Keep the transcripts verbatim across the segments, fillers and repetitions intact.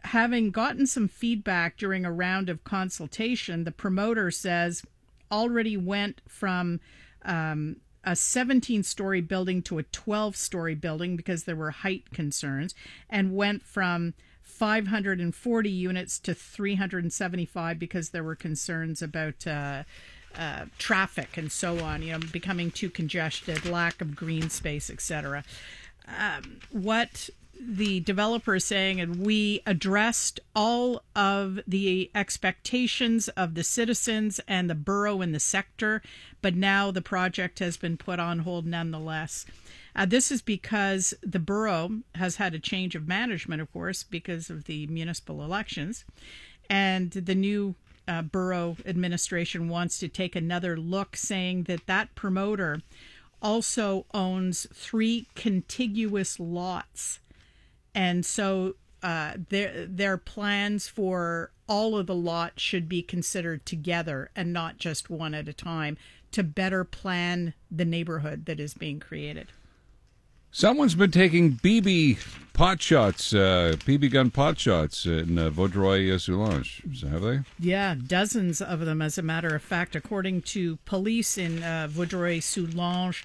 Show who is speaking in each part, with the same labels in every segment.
Speaker 1: having gotten some feedback during a round of consultation, the promoter says already went from um, a seventeen-story building to a twelve-story building because there were height concerns, and went from five hundred forty units to three hundred seventy-five because there were concerns about uh, uh, traffic and so on, you know, becoming too congested, lack of green space, et cetera. Um, what the developer is saying, and we addressed all of the expectations of the citizens and the borough and the sector, but now the project has been put on hold nonetheless. Uh, this is because the borough has had a change of management, of course, because of the municipal elections, and the new uh, borough administration wants to take another look, saying that that promoter also owns three contiguous lots. And so uh, their their plans for all of the lots should be considered together and not just one at a time to better plan the neighborhood that is being created.
Speaker 2: Someone's been taking B B pot shots, uh, B B gun pot shots in uh, Vaudreuil-Soulanges, have they?
Speaker 1: Yeah, dozens of them, as a matter of fact. According to police in uh, Vaudreuil-Soulanges,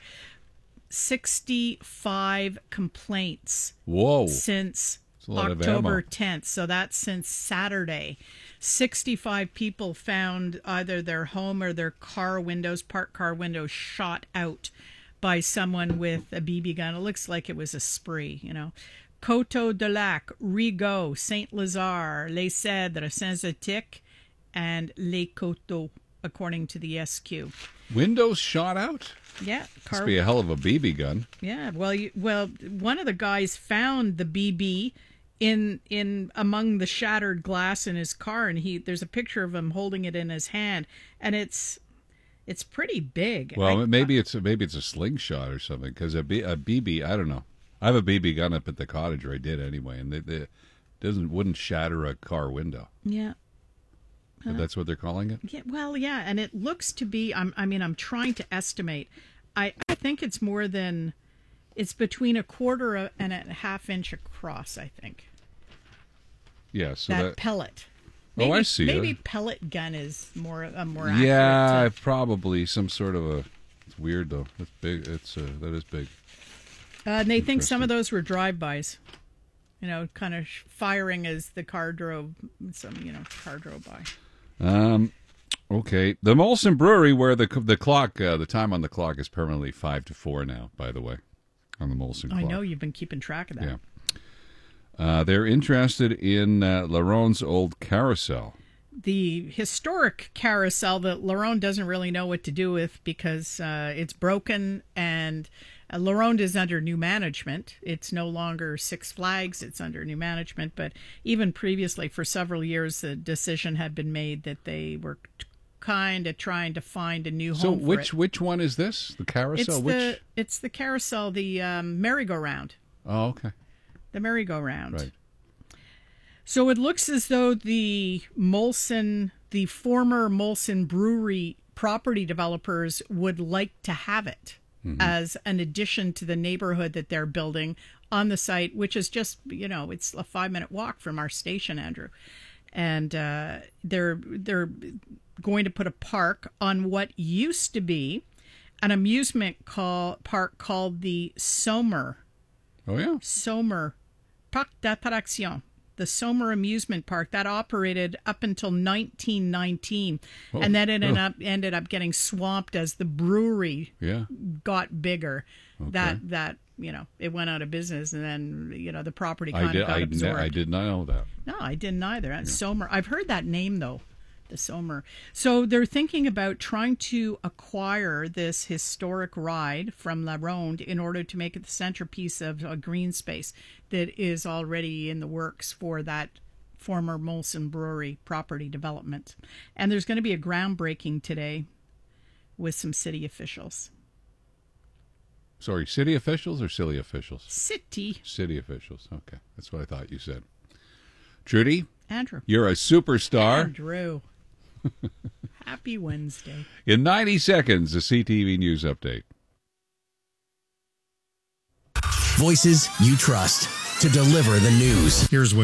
Speaker 1: sixty-five complaints
Speaker 2: Whoa.
Speaker 1: since October tenth. So that's since Saturday. sixty-five people found either their home or their car windows, parked car windows, shot out by someone with a B B gun. It looks like it was a spree, you know. Coteau-du-Lac, Rigaud, Saint-Lazare, Les Cèdres, Saint-Zotique, and Les Coteaux, according to the S Q.
Speaker 2: Windows shot out?
Speaker 1: Yeah. Car-
Speaker 2: Must be a hell of a B B gun.
Speaker 1: Yeah. Well, you, well, one of the guys found the B B in in among the shattered glass in his car, and he there's a picture of him holding it in his hand, and it's it's pretty big.
Speaker 2: Well,
Speaker 1: I,
Speaker 2: maybe it's a, maybe it's a slingshot or something, because a, B, a B B, I don't know. I have a B B gun up at the cottage, or I did anyway, and it, it doesn't wouldn't shatter a car window.
Speaker 1: Yeah.
Speaker 2: But that's what they're calling it?
Speaker 1: Yeah, well, yeah, and it looks to be, I'm, I mean, I'm trying to estimate. I, I think it's more than, it's between a quarter and a half inch across, I think.
Speaker 2: Yeah, so
Speaker 1: that,
Speaker 2: that
Speaker 1: pellet.
Speaker 2: Maybe, oh, I see.
Speaker 1: Maybe
Speaker 2: it.
Speaker 1: pellet gun is more a more accurate.
Speaker 2: Yeah,
Speaker 1: uh,
Speaker 2: probably some sort of a, it's weird though. It's big, it's, uh, that is big.
Speaker 1: Uh, and they think some of those were drive-bys. You know, kind of firing as the car drove, some, you know, car drove by.
Speaker 2: Um, okay. The Molson Brewery, where the the clock, uh, the time on the clock is permanently five to four now, by the way, on the Molson clock.
Speaker 1: I know you've been keeping track of that.
Speaker 2: Yeah. Uh, they're interested in uh, Laron's old carousel.
Speaker 1: The historic carousel that Laron doesn't really know what to do with because uh, it's broken, and uh, Laron is under new management. It's no longer Six Flags, it's under new management. But even previously, for several years, the decision had been made that they were kind of trying to find a new
Speaker 2: so
Speaker 1: home for
Speaker 2: which
Speaker 1: it.
Speaker 2: which one is this? The carousel?
Speaker 1: It's
Speaker 2: which?
Speaker 1: the, it's the carousel, the um, merry-go-round.
Speaker 2: Oh, okay.
Speaker 1: The merry-go-round.
Speaker 2: Right.
Speaker 1: So it looks as though the Molson, the former Molson Brewery property developers would like to have it mm-hmm. as an addition to the neighborhood that they're building on the site, which is just, you know, it's a five-minute walk from our station, Andrew. And uh, they're they're going to put a park on what used to be an amusement call, park called the Sommer.
Speaker 2: Oh, yeah.
Speaker 1: Sommer. Parc d'attraction. The Sommer Amusement Park that operated up until nineteen nineteen, oh, and then it ended
Speaker 2: oh.
Speaker 1: up ended up getting swamped as the brewery
Speaker 2: yeah.
Speaker 1: got bigger.
Speaker 2: Okay.
Speaker 1: That that you know it went out of business, and then you know the property kind
Speaker 2: I did,
Speaker 1: of got
Speaker 2: I,
Speaker 1: absorbed.
Speaker 2: I did not know that.
Speaker 1: No, I didn't either.
Speaker 2: Yeah.
Speaker 1: Sommer. I've heard that name though. The Sommer. So they're thinking about trying to acquire this historic ride from La Ronde in order to make it the centerpiece of a green space that is already in the works for that former Molson Brewery property development. And there's going to be a groundbreaking today with some city officials.
Speaker 2: Sorry, city officials or silly officials?
Speaker 1: City.
Speaker 2: City officials. Okay, that's what I thought you said. Trudy?
Speaker 1: Andrew.
Speaker 2: You're a superstar.
Speaker 1: Andrew. Happy Wednesday.
Speaker 2: In ninety seconds, a C T V News update.
Speaker 3: Voices you trust to deliver the news.
Speaker 4: Here's what